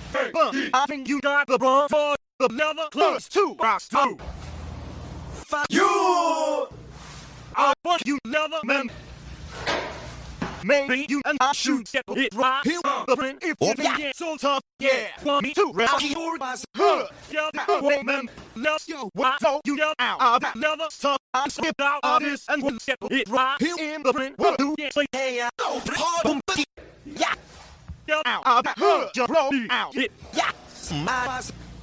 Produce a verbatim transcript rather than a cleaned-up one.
Hey, but I think you got the bronze for the leather plus two rocks too. You, I want you leather man. Maybe you and I should get it right. He'll the print if you think it's so tough. Yeah, want me to rap your ass. Huh, yeah, the way man. Let's go. What so you yell out? I've never stuff. I slipped out of this and wouldn't get it right. He'll in the print. What do you say? Hey, I go hard. Yeah. Yell out. I've heard you blow out. Yeah. My